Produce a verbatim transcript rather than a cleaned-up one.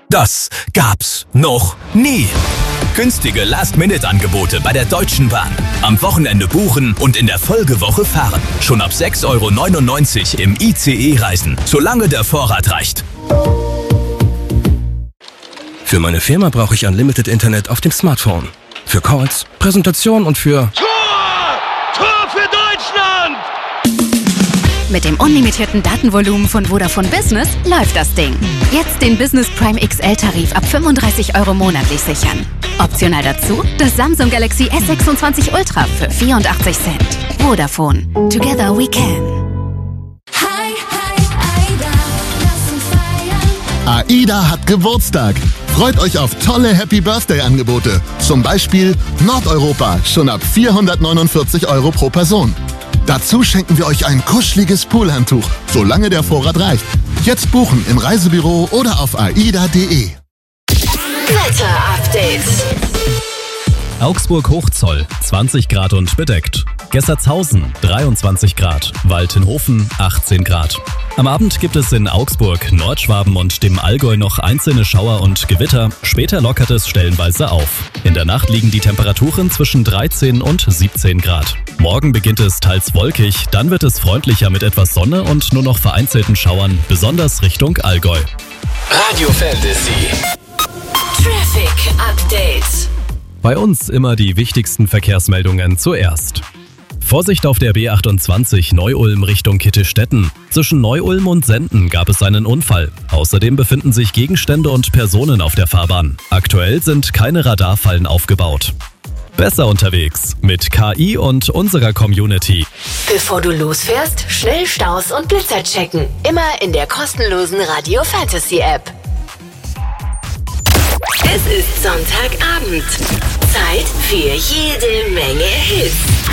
Das gab's noch nie. Günstige Last-Minute-Angebote bei der Deutschen Bahn. Am Wochenende buchen und in der Folgewoche fahren. Schon ab sechs Euro neunundneunzig im I C E reisen, solange der Vorrat reicht. Für meine Firma brauche ich Unlimited Internet auf dem Smartphone. Für Calls, Präsentation und für... Tor! Tor für Deutschland! Mit dem unlimitierten Datenvolumen von Vodafone Business läuft das Ding. Jetzt den Business Prime X L-Tarif ab fünfunddreißig Euro monatlich sichern. Optional dazu das Samsung Galaxy S sechsundzwanzig Ultra für vierundachtzig Cent. Vodafone. Together we can. Hi, hi, Aida, lass uns feiern. AIDA hat Geburtstag. Freut euch auf tolle Happy Birthday-Angebote. Zum Beispiel Nordeuropa, schon ab vierhundertneunundvierzig Euro pro Person. Dazu schenken wir euch ein kuscheliges Poolhandtuch, solange der Vorrat reicht. Jetzt buchen im Reisebüro oder auf aida punkt de. Wetter-Update. Augsburg-Hochzoll, zwanzig Grad und bedeckt. Gessertshausen, dreiundzwanzig Grad. Waldhenhofen, achtzehn Grad. Am Abend gibt es in Augsburg, Nordschwaben und dem Allgäu noch einzelne Schauer und Gewitter. Später lockert es stellenweise auf. In der Nacht liegen die Temperaturen zwischen dreizehn und siebzehn Grad. Morgen beginnt es teils wolkig, dann wird es freundlicher mit etwas Sonne und nur noch vereinzelten Schauern, besonders Richtung Allgäu. Radio Fantasy. Traffic Update. Bei uns immer die wichtigsten Verkehrsmeldungen zuerst. Vorsicht auf der B achtundzwanzig Neu-Ulm Richtung Kittelstetten. Zwischen Neu-Ulm und Senden gab es einen Unfall. Außerdem befinden sich Gegenstände und Personen auf der Fahrbahn. Aktuell sind keine Radarfallen aufgebaut. Besser unterwegs mit K I und unserer Community. Bevor du losfährst, schnell Staus und Blitzer checken. Immer in der kostenlosen Radio Fantasy App. Es ist Sonntagabend. Zeit für jede Menge Hits.